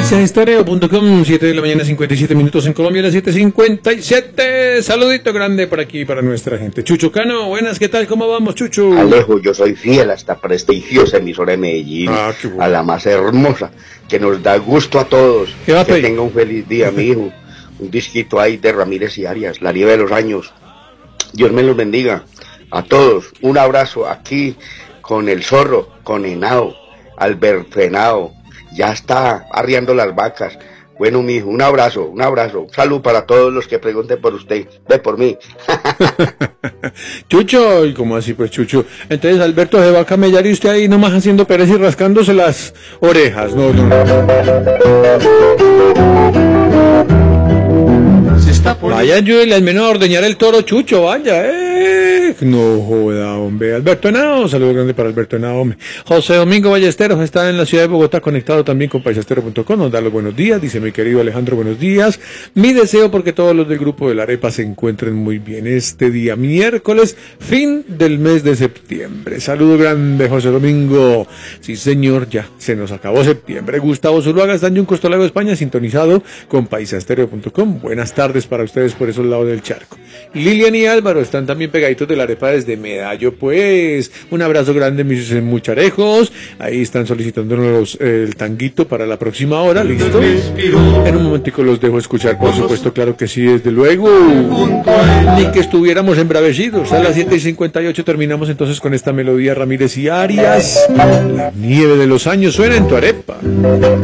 Paisaestereo.com, 7 de la mañana, 57 minutos en Colombia, las 7:57. Saludito grande por aquí para nuestra gente. Chucho Cano, buenas, ¿qué tal? ¿Cómo vamos, Chucho? Alejo, yo soy fiel a esta prestigiosa emisora de Medellín, a la más hermosa, que nos da gusto a todos. ¿Qué va a pedir? Que tenga un feliz día, mi hijo. Un disquito ahí de Ramírez y Arias, La Nieve de los Años. Dios me los bendiga a todos. Un abrazo aquí con el Zorro, con Henao, Alberto Henao. Ya está arriando las vacas. Bueno, mijo, un abrazo. Salud para todos los que pregunten por usted. Ve por mí. Chucho, ¿y cómo así, pues, Chucho? Entonces, Alberto se va a camellar y usted ahí nomás haciendo pereza y rascándose las orejas. No. Vaya, ayúdele al menos a ordeñar el toro, Chucho, vaya, No joda, hombre. Alberto Henao, saludo grande para Alberto Henao, hombre. José Domingo Ballesteros está en la ciudad de Bogotá, conectado también con Paisaestereo.com, nos da los buenos días, dice mi querido Alejandro, buenos días. Mi deseo porque todos los del grupo de la arepa se encuentren muy bien este día, miércoles, fin del mes de septiembre. Saludo grande, José Domingo. Sí, señor, ya se nos acabó septiembre. Gustavo Zuluaga está en un Costolago, España, sintonizado con Paisaestereo.com. Buenas tardes para ustedes por esos lados del charco. Lilian y Álvaro están también pegaditos de la arepa desde Medallo, pues. Un abrazo grande, mis mucharejos. Ahí están solicitándonos el tanguito para la próxima hora, listo. En un momentico los dejo escuchar, por supuesto, claro que sí, desde luego. Ni que estuviéramos embravecidos. A las 7:58 terminamos entonces con esta melodía Ramírez y Arias. La nieve de los años suena en tu arepa.